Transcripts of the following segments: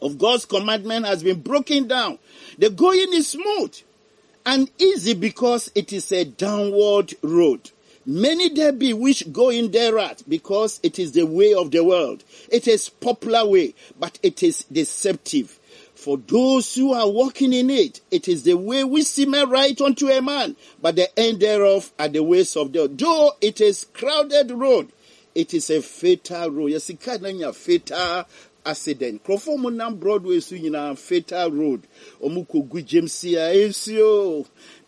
of God's commandment has been broken down. The going is smooth and easy because it is a downward road. Many there be which go in thereat, because it is the way of the world. It is popular way, but it is deceptive. For those who are walking in it, it is the way which seemeth right unto a man, but the end thereof are the ways of the world. Though it is crowded road, it is a fatal road. Yes, it can fatal accident. Krofomo nam Broadway so nyina fatal road. Omuko gu James ya ensio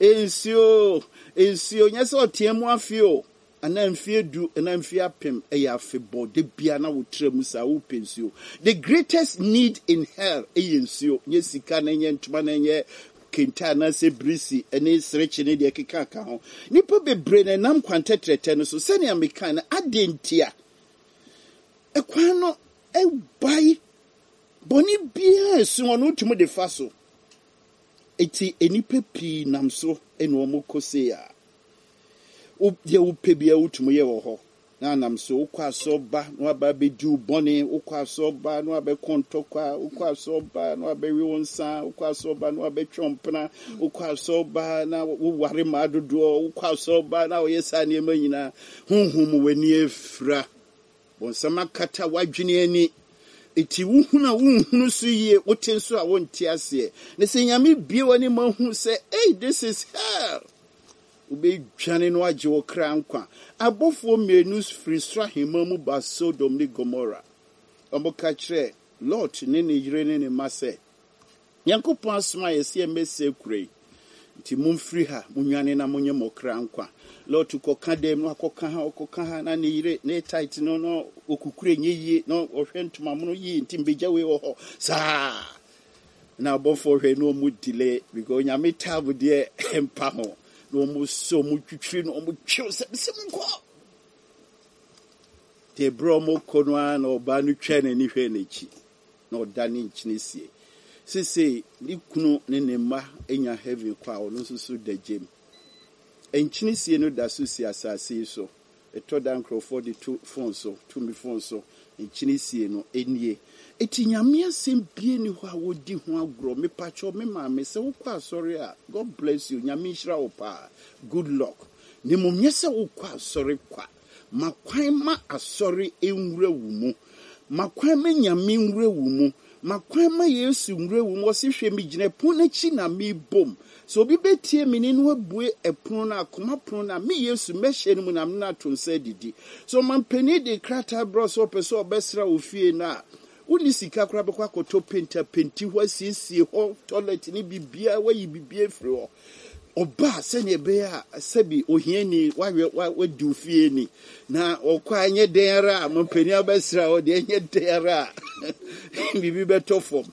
nyese otiemu afio. Anamfie du anamfie apem eya afebo de bia na wotrem sa wo pensio. The greatest need in hell eyensio nyesika na nye ntuma na nye kenta na se brisi ene sreche ne de keka ka ho. Nipa bebre na nam kwantetrete no so sene ameka na adentia. Ekwan no bai boni bia esu ono tumu de faso. Eti enipa pi nam so eno omokose ya. Ye upebia utumu ye wo na nam so ukwa soba no aba be du boni ukwa soba no abe kontokwa ukwa soba no abe wonsa ukwa soba no abe twompna ukwa soba na ware madodo ukwa soba na oyesa ne manyina honhom wani efra bonsama kata wadwene ani eti wuhunu so ye wotenso a wonte ase ne se nyame bie wani mahu se hey, this is hell. Ube jane no agye wo kra nkwa abofo menu firi sra hemamu ba Sodom ne Gomorrah omoka kire Lot ne yire ne mase Yankopon asoma yesi emese kure nti mumfiri ha munwane na munye mokra nkwa Lot koka dem no akoka ha na ne yire ne tight no okukure nyeye no ohwe ntoma mu no yi nti mbeja we wo ho sa na abofo hwe no mu delay because nyame tabu de empa ho no mu so mu twitwi no mu twiw se mko te bro mo konwa na oba no twa na ni hwe n'echi na odane nchinesie sese ni kunu ne ne ma enya heaven kwa ono susu da jem enchinesie no da so si asase so etoda nkrofo de two phones so two me phones so enchinesie no enie eti nyame asem bie ni ho a wodi ho agro me pacho me ma me se wokwa sorry a God bless you nyame hira wo pa good luck ni mum nyese wokwa sorry kwa makwan ma asori enwura wu mu makwan ma nyame enwura wu mu makwan ma Yesu enwura wu mu osi hwe mi gine pon na chi na mi bom so obi betie mi ni no abue epon na akoma pon na mi Yesu mehye mu na na tonsa didi so mampani de krata bro so peso obesra ofie na uni sika kura bekwa koto penti ho asiesie ho toilet ni bibia wayi bibia firi ho oba sene be a sabi ohiani wa du fie ni na okwa anye denra mampani abesra o de anye denra bibi beto fom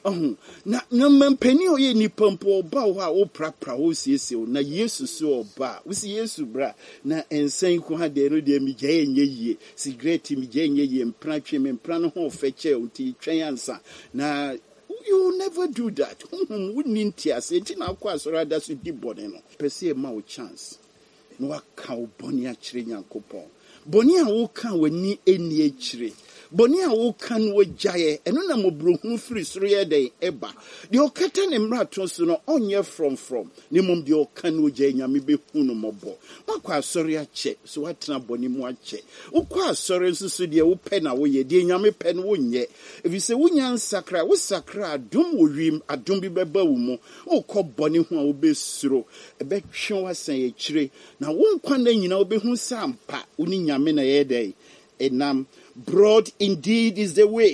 na mampani o ye ni pampo oba ho a o prapra o siesie na Yesu so oba usi Yesu bra na ensan ku ha de no de mi gye enye yie cigarette mi gye enye yie mpra twe me mpra no ho feche unti twen ansa na you will never do that. We need tears. It's not quite so that's with the body. No, perceive my chance. No, I can't bonia children coupon. Bonia will come when ni any tree. Bonia will come with jaye, and no more broken free 3 day eba. The Okatan and Mratons no on your from. Nimum the Okan with Jay, maybe Huno Mobo. Quite sorry a check, so what na bonimo check. O quite sorry so dear o pen away, dear Yami pen won ye. If you say Winyan Sacra, what Sacra, doom will rim, a dumbi bebaumo, o call bonny who will be through. A bet show us say a tree. Now won't quande you know be who some pa, unin yamina a day. And broad indeed is the way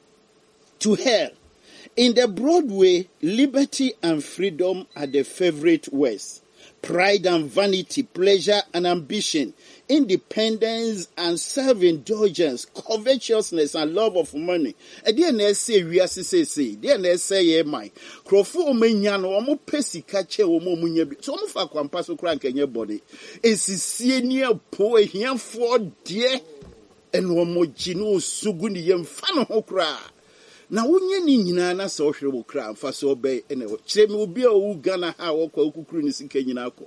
to hell. In the broad way, liberty and freedom are the favorite words. Pride and vanity, pleasure and ambition, independence and self-indulgence, covetousness and love of money. And then say we are say, then say ye my crofo menyano omo pesi kache omo munye so omo fa kwampa so kra nkenye body. Esisie ni po ehiafo de eno omo jino sugu ni yemfa no ho kra. Na wonye ni nyina na se ohwere wo kra mfa so obey ene wo kire me obi a wo Ghana ha wo kwa okukuru ni sika nyina akọ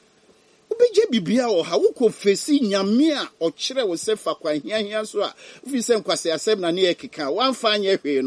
obeje bibia wo ha wo ko fesi nyame a o kire wo se fa kwa hiahia so a ofi se nkwase asem na ne ekeka wan fa anye hwe